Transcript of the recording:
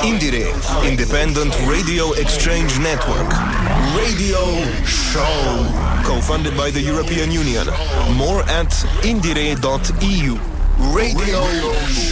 Indire, Independent Radio Exchange Network. Radio Show. Co-funded by the European Union. More at indire.eu. Radio